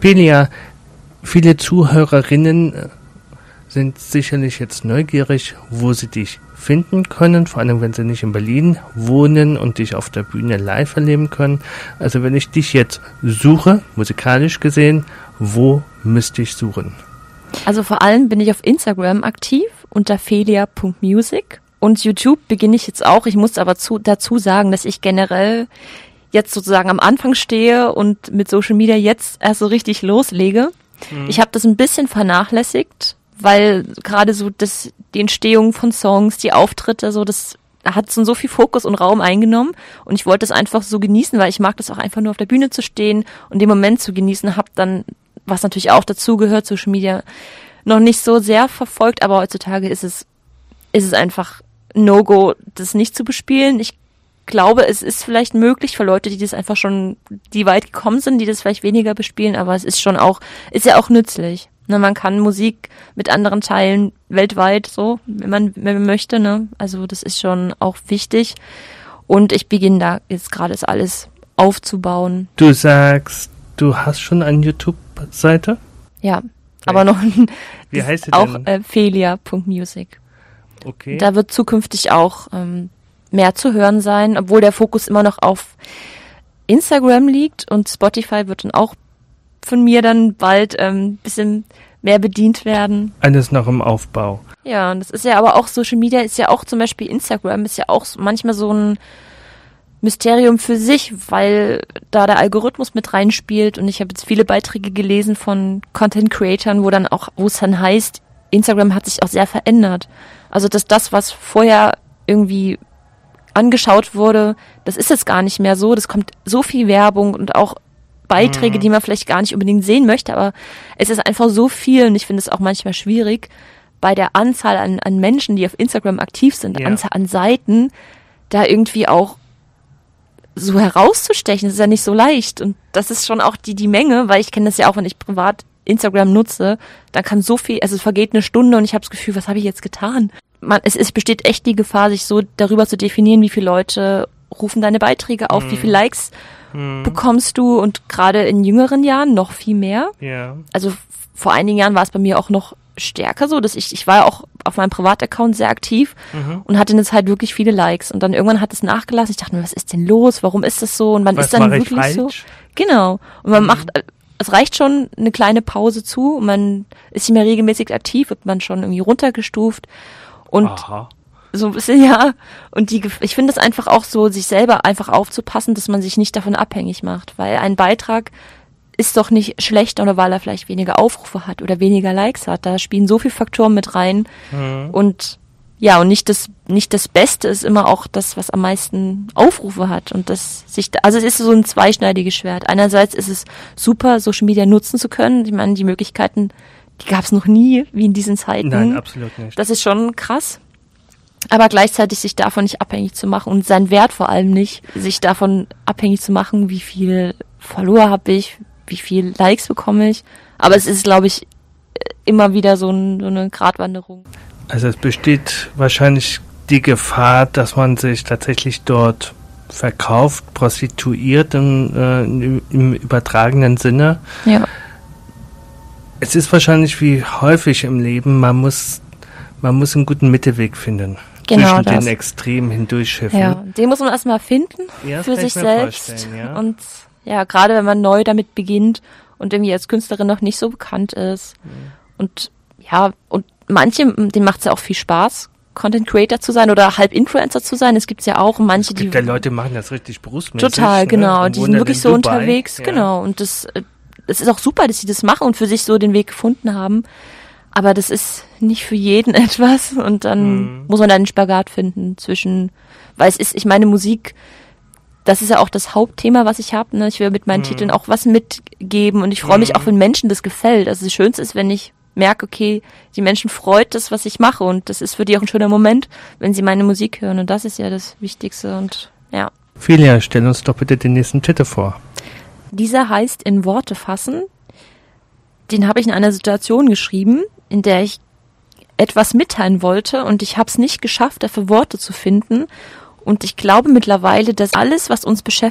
Felia, viele Zuhörerinnen sind sicherlich jetzt neugierig, wo sie dich finden können, vor allem wenn sie nicht in Berlin wohnen und dich auf der Bühne live erleben können. Also wenn ich dich jetzt suche, musikalisch gesehen, wo müsste ich suchen? Also vor allem bin ich auf Instagram aktiv unter felia.music und YouTube beginne ich jetzt auch. Ich muss aber dazu sagen, dass ich generell jetzt sozusagen am Anfang stehe und mit Social Media jetzt erst so richtig loslege. Ich habe das ein bisschen vernachlässigt, weil gerade so die Entstehung von Songs, die Auftritte, so das hat so viel Fokus und Raum eingenommen und ich wollte es einfach so genießen, weil ich mag das auch einfach nur auf der Bühne zu stehen und den Moment zu genießen, habe dann, was natürlich auch dazu gehört, Social Media noch nicht so sehr verfolgt, aber heutzutage ist es einfach No-Go, das nicht zu bespielen. Ich glaube, es ist vielleicht möglich für Leute, die das einfach schon, die weit gekommen sind, die das vielleicht weniger bespielen, aber es ist schon auch, ist ja auch nützlich. Ne, man kann Musik mit anderen teilen, weltweit, so, wenn man möchte, ne. Also, das ist schon auch wichtig. Und ich beginne da jetzt gerade das alles aufzubauen. Du sagst, du hast schon eine YouTube-Seite? Ja, aber noch, wie heißt sie auch denn? felia.music. Okay. Da wird zukünftig auch mehr zu hören sein, obwohl der Fokus immer noch auf Instagram liegt und Spotify wird dann auch von mir dann bald bisschen mehr bedient werden. Alles noch im Aufbau. Ja, und das ist ja aber auch, Social Media ist ja auch zum Beispiel Instagram, ist ja auch manchmal so ein Mysterium für sich, weil da der Algorithmus mit reinspielt und ich habe jetzt viele Beiträge gelesen von Content-Creatern, wo es dann heißt, Instagram hat sich auch sehr verändert. Also dass das, was vorher irgendwie angeschaut wurde, das ist jetzt gar nicht mehr so, das kommt so viel Werbung und auch Beiträge, die man vielleicht gar nicht unbedingt sehen möchte, aber es ist einfach so viel und ich finde es auch manchmal schwierig, bei der Anzahl an Menschen, die auf Instagram aktiv sind, Anzahl an Seiten, da irgendwie auch so herauszustechen. Das ist ja nicht so leicht und das ist schon auch die Menge, weil ich kenne das ja auch, wenn ich privat Instagram nutze, da kann so viel, also es vergeht eine Stunde und ich habe das Gefühl, was habe ich jetzt getan? Es besteht echt die Gefahr, sich so darüber zu definieren, wie viele Leute rufen deine Beiträge auf, wie viele Likes bekommst du und gerade in jüngeren Jahren noch viel mehr. Ja. Also vor einigen Jahren war es bei mir auch noch stärker so, dass ich war ja auch auf meinem Privataccount sehr aktiv und hatte jetzt halt wirklich viele Likes und dann irgendwann hat es nachgelassen. Ich dachte mir, was ist denn los? Warum ist das so? Und man was ist dann mache ich wirklich falsch? so. Genau. Und man macht, es reicht schon eine kleine Pause zu und man ist nicht mehr regelmäßig aktiv, wird man schon irgendwie runtergestuft und so ein bisschen, ja. Und ich finde es einfach auch so, sich selber einfach aufzupassen, dass man sich nicht davon abhängig macht, weil ein Beitrag ist doch nicht schlecht, oder weil er vielleicht weniger Aufrufe hat oder weniger Likes hat. Da spielen so viele Faktoren mit rein. Und ja, und nicht das Beste ist immer auch das, was am meisten Aufrufe hat. Und also es ist so ein zweischneidiges Schwert. Einerseits ist es super, Social Media nutzen zu können. Ich meine, die Möglichkeiten, die gab es noch nie, wie in diesen Zeiten. Nein, absolut nicht. Das ist schon krass. Aber gleichzeitig sich davon nicht abhängig zu machen und seinen Wert vor allem nicht, sich davon abhängig zu machen, wie viel Follower habe ich, wie viel Likes bekomme ich. Aber es ist, glaube ich, immer wieder so eine Gratwanderung. Also es besteht wahrscheinlich die Gefahr, dass man sich tatsächlich dort verkauft, prostituiert im übertragenen Sinne. Ja. Es ist wahrscheinlich wie häufig im Leben, man muss einen guten Mittelweg finden. Genau zwischen das. den Extremen hindurchschiffen. Ja, den muss man erstmal finden für sich selbst. Ja. Und ja, gerade wenn man neu damit beginnt und irgendwie als Künstlerin noch nicht so bekannt ist. Und ja, und manche, denen macht es ja auch viel Spaß, Content Creator zu sein oder halb Influencer zu sein. Es gibt's ja auch manche, die Leute machen das richtig berufsmäßig. Total, genau. Ne? Die sind wirklich so unterwegs, genau. Und das ist auch super, dass sie das machen und für sich so den Weg gefunden haben. Aber das ist nicht für jeden etwas und dann muss man da einen Spagat finden zwischen, weil ich meine Musik, das ist ja auch das Hauptthema, was ich habe, ne? Ich will mit meinen Titeln auch was mitgeben und ich freue mich auch, wenn Menschen das gefällt. Also das Schönste ist, wenn ich merke, okay, die Menschen freut das, was ich mache und das ist für die auch ein schöner Moment, wenn sie meine Musik hören und das ist ja das Wichtigste und ja. Felia, stell uns doch bitte den nächsten Titel vor. Dieser heißt In Worte fassen. Den habe ich in einer Situation geschrieben, in der ich etwas mitteilen wollte und ich habe es nicht geschafft, dafür Worte zu finden. Und ich glaube mittlerweile, dass alles, was uns beschäftigt,